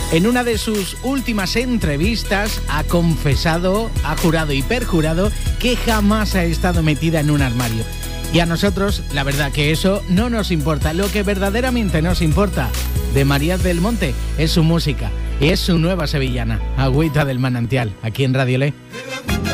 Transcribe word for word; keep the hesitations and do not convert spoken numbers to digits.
En una de sus últimas entrevistas ha confesado, ha jurado y perjurado que jamás ha estado metida en un armario. Y a nosotros, la verdad que eso no nos importa. Lo que verdaderamente nos importa de María del Monte es su música y es su nueva sevillana, Agüita del Manantial, aquí en Radio Le.